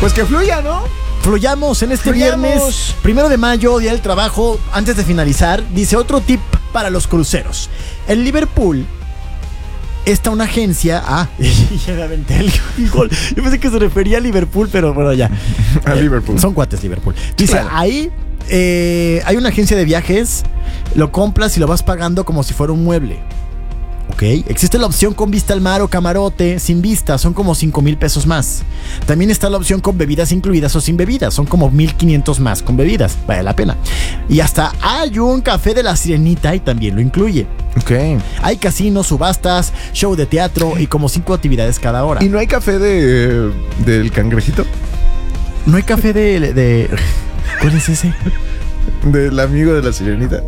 Pues que fluya, ¿no? Fluyamos en este viernes 1 de mayo, Día del Trabajo. Antes de finalizar, dice otro tip para los cruceros. En Liverpool está una agencia. Ya me aventé el gol. Yo pensé que se refería a Liverpool, pero bueno, ya. A Liverpool. Son cuates Liverpool. Dice, Claro. ahí hay una agencia de viajes. Lo compras y lo vas pagando como si fuera un mueble. Ok, existe la opción con vista al mar o camarote sin vista, son como 5,000 pesos más. También está la opción con bebidas incluidas o sin bebidas, son como 1,500 más con bebidas, vale la pena. Y hasta hay un café de la Sirenita y también lo incluye. Ok. Hay casinos, subastas, show de teatro y como 5 actividades cada hora. ¿Y no hay café del cangrejito? No hay café de... ¿Cuál es ese? Del amigo de la sirenita.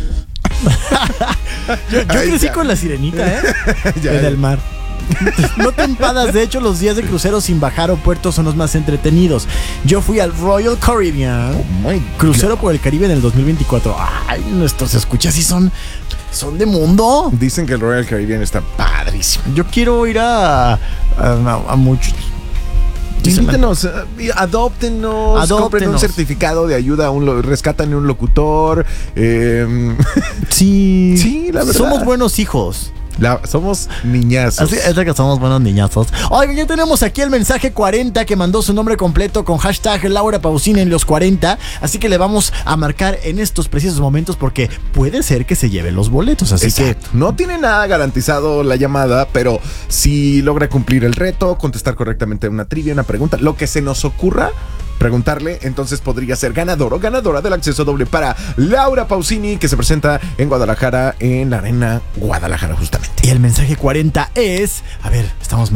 Yo crecí con la Sirenita, del mar. No te empadas, de hecho los días de crucero sin bajar o puertos son los más entretenidos. Yo fui al Royal Caribbean, crucero por el Caribe en el 2024. Ay, nuestros escuchas y son de mundo. Dicen que el Royal Caribbean está padrísimo. Yo quiero ir a muchos. Invítenos, adóptenos, compren un certificado de ayuda, rescatan un locutor. Sí, la verdad. Somos buenos hijos. Somos niñazos. Así es que somos buenos niñazos. Oigan, ya tenemos aquí el mensaje 40 que mandó su nombre completo con hashtag Laura Pausini en los 40. Así que le vamos a marcar en estos precisos momentos porque puede ser que se lleven los boletos. Así Exacto. Que no tiene nada garantizado la llamada, pero si logra cumplir el reto, contestar correctamente una trivia, una pregunta, lo que se nos ocurra preguntarle, entonces podría ser ganador o ganadora del acceso doble para Laura Pausini, que se presenta en Guadalajara, en la Arena Guadalajara, justamente. Y el mensaje 40 es... A ver, estamos